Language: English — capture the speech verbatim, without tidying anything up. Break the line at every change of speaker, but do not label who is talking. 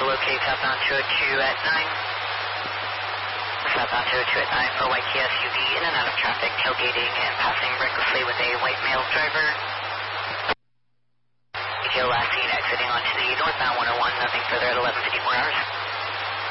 to locate southbound two oh two at nine. Southbound two oh two at nine for white Kia S U V in and out of traffic, tailgating and passing recklessly with a white male driver. E T O last seen exiting onto the northbound one oh one, nothing further at eleven fifty-four hours.